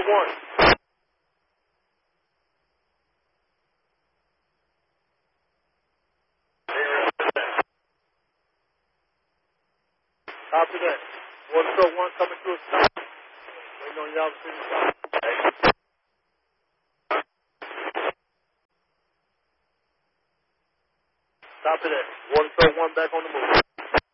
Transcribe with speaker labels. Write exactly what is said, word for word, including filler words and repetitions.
Speaker 1: one. Copy that. Water truck one coming to a stop. Waiting on y'all to see the stop. Copy that. Water truck one back on the move.